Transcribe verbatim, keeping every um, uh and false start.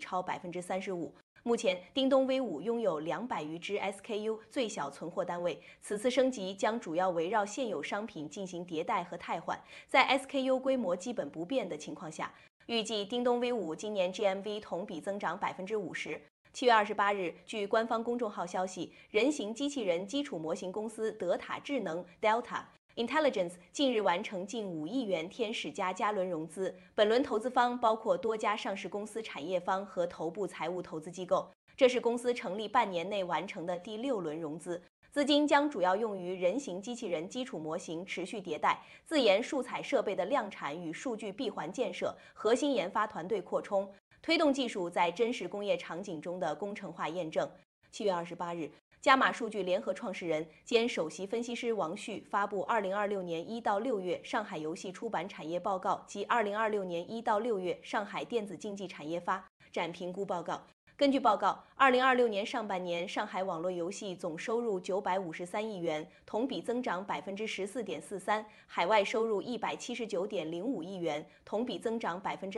超百分之三十五。目前，叮咚 V 五拥有两百余只 S K U 最小存货单位，此次升级将主要围绕现有商品进行迭代和汰换，在 S K U 规模基本不变的情况下，预计叮咚 V 五今年 G M V 同比增长百分之五十。七月二十八日，据官方公众号消息，人形机器人基础模型公司德塔智能 Delta Intelligence 近日完成近五亿元天使加加轮融资，本轮投资方包括多家上市公司产业方和头部财务投资机构，这是公司成立半年内完成的第六轮融资。资金将主要用于人形机器人基础模型持续迭代、自研数采设备的量产与数据闭环建设、核心研发团队扩充、推动技术在真实工业场景中的工程化验证。七月二十八日。加码数据联合创始人兼首席分析师王旭发布二零二六年一到六月上海游戏出版产业报告及二零二六年一到六月上海电子竞技产业发展评估报告。根据报告，二零二六年上半年上海网络游戏总收入九百五十三亿元，同比增长百分之十四点四三；海外收入一百七十九点零五亿元，同比增长百分之